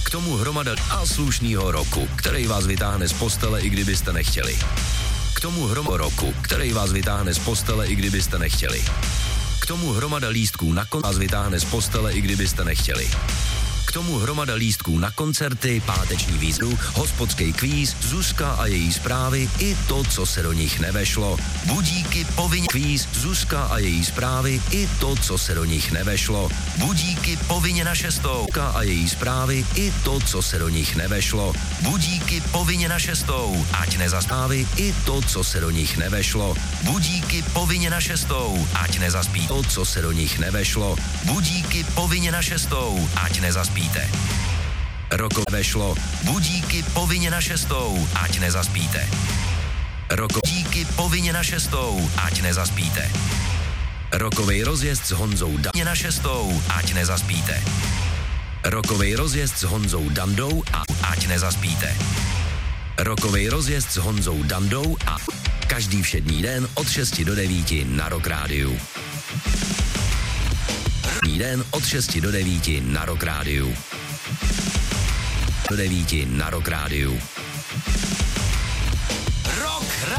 K tomu hromada a slušnýho roku, který vás vytáhne z postele, i kdybyste nechtěli. K tomu roku, který vás vytáhne z postele, i kdybyste nechtěli. K tomu hromada lístků na vás vytáhne z postele, i kdybyste nechtěli. K tomu hromada lístků na koncerty, páteční výzvu, hospodský kvíz, Zuzka a její zprávy i to, co se do nich nevešlo. Budíky povinně kvíz, Zuzka a její zprávy i to, co se do nich nevešlo. Budíky povinně na 6. Zuzka a její zprávy i to, co se do nich nevešlo. Budíky povinně na 6. Ať nezaspávy i to, co se do nich nevešlo. Budíky povinně na 6. Ať nezaspí to, co se do nich nevešlo. Budíky povinně na 6. Ať nezaspí. Roko vešlo, budíky povinně na 6. Ať nezaspíte. Díky povinně na 6. Ať nezaspíte. Rokovej rozjezd s Honzou Daně na 6. Ať nezaspíte. Rokovej rozjezd s Honzou Dandou a ať nezaspíte. Rokovej rozjezd s Honzou Dandou a každý všední den od 6 do 9 na Rock Rádiu. Den od 6 do 9 na Rock Rádiu. Do 9 na Rock Rádiu.